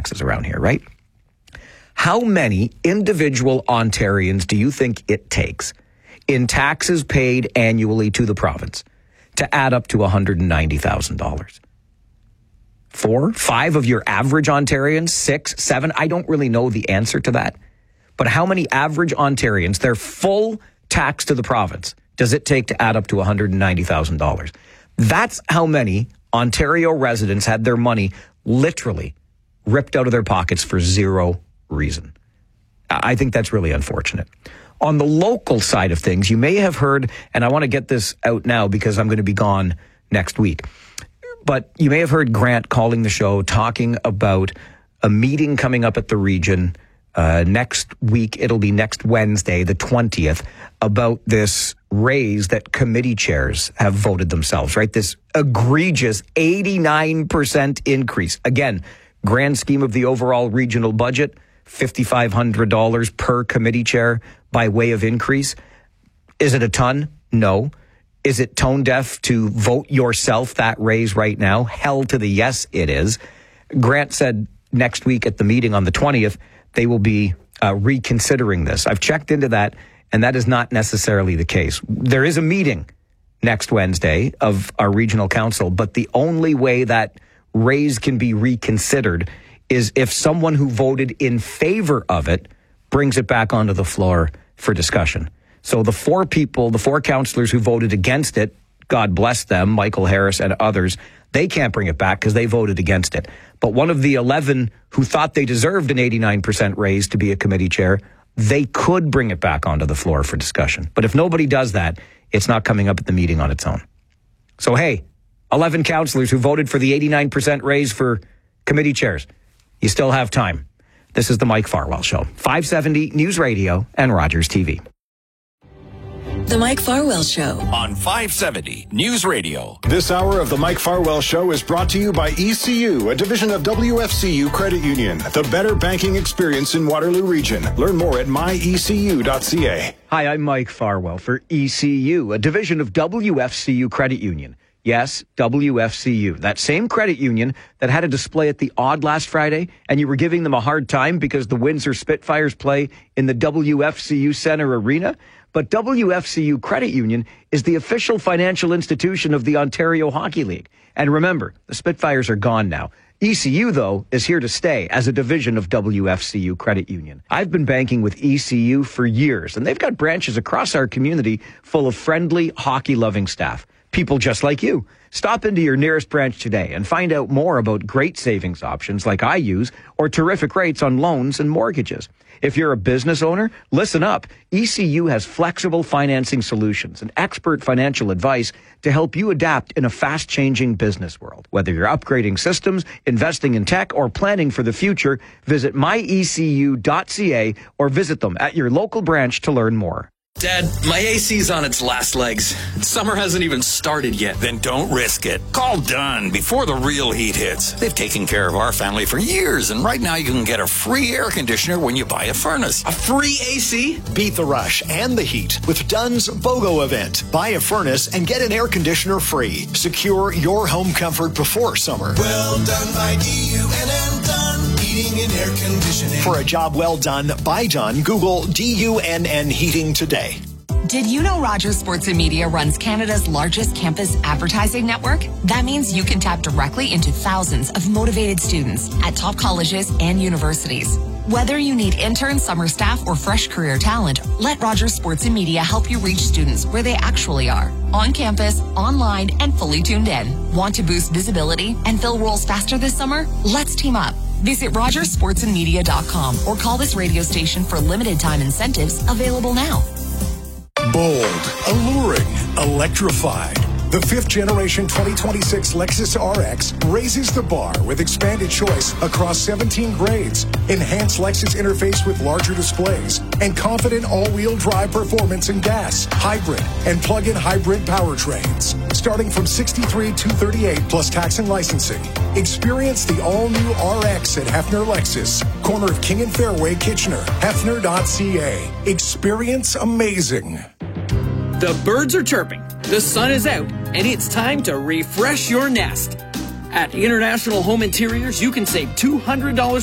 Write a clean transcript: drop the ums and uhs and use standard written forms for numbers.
taxes around here, right? How many individual Ontarians do you think it takes in taxes paid annually to the province to add up to $190,000? 4, 5 of your average Ontarians, 6, 7? I don't really know the answer to that. But how many average Ontarians, their full tax to the province, does it take to add up to $190,000? That's how many Ontario residents had their money literally ripped out of their pockets for zero reason. I think that's really unfortunate. On the local side of things, you may have heard, and I want to get this out now because I'm going to be gone next week, but you may have heard Grant calling the show talking about a meeting coming up at the region next week. It'll be next Wednesday, the 20th, about this raise that committee chairs have voted themselves, right? This egregious 89% increase. Again, grand scheme of the overall regional budget, $5,500 per committee chair by way of increase. Is it a ton? No. Is it tone deaf to vote yourself that raise right now? Hell to the yes, it is. Grant said next week at the meeting on the 20th, they will be reconsidering this. I've checked into that, and that is not necessarily the case. There is a meeting next Wednesday of our regional council, but the only way that raise can be reconsidered is if someone who voted in favor of it brings it back onto the floor for discussion. So the 4 councillors who voted against it, God bless them, Michael Harris and others, they can't bring it back because they voted against it. But one of the 11 who thought they deserved an 89% raise to be a committee chair, they could bring it back onto the floor for discussion. But if nobody does that, it's not coming up at the meeting on its own. So hey, 11 councillors who voted for the 89% raise for committee chairs, you still have time. This is the Mike Farwell Show, 570 News Radio and Rogers TV. The Mike Farwell Show on 570 News Radio. This hour of the Mike Farwell Show is brought to you by ECU, a division of WFCU Credit Union, the better banking experience in Waterloo Region. Learn more at myecu.ca. Hi, I'm Mike Farwell for ECU, a division of WFCU Credit Union. Yes, WFCU, that same credit union that had a display at the Odd last Friday, and you were giving them a hard time because the Windsor Spitfires play in the WFCU Centre Arena. But WFCU Credit Union is the official financial institution of the Ontario Hockey League. And remember, the Spitfires are gone now. ECU, though, is here to stay as a division of WFCU Credit Union. I've been banking with ECU for years, and they've got branches across our community full of friendly, hockey-loving staff. People just like you. Stop into your nearest branch today and find out more about great savings options like I use or terrific rates on loans and mortgages. If you're a business owner, listen up. ECU has flexible financing solutions and expert financial advice to help you adapt in a fast-changing business world. Whether you're upgrading systems, investing in tech, or planning for the future, visit myecu.ca or visit them at your local branch to learn more. Dad, my AC's on its last legs. Summer hasn't even started yet. Then don't risk it. Call Dunn before the real heat hits. They've taken care of our family for years, and right now you can get a free air conditioner when you buy a furnace. A free AC? Beat the rush and the heat with Dunn's BOGO event. Buy a furnace and get an air conditioner free. Secure your home comfort before summer. Well done by DUNN Dunn Heating and Air Conditioning. For a job well done by Dunn, Google DUNN Heating today. Did you know Rogers Sports and Media runs Canada's largest campus advertising network? That means you can tap directly into thousands of motivated students at top colleges and universities. Whether you need intern, summer staff, or fresh career talent, let Rogers Sports and Media help you reach students where they actually are. On campus, online, and fully tuned in. Want to boost visibility and fill roles faster this summer? Let's team up. Visit RogersSportsandMedia.com or call this radio station for limited time incentives available now. Bold, alluring, electrified. The 5th generation 2026 Lexus RX raises the bar with expanded choice across 17 grades, enhanced Lexus interface with larger displays, and confident all-wheel drive performance in gas, hybrid, and plug-in hybrid powertrains. Starting from $63,238 plus tax and licensing. Experience the all-new RX at Hefner Lexus, corner of King and Fairway, Kitchener, hefner.ca. Experience amazing. The birds are chirping, the sun is out, and it's time to refresh your nest. At International Home Interiors, you can save $200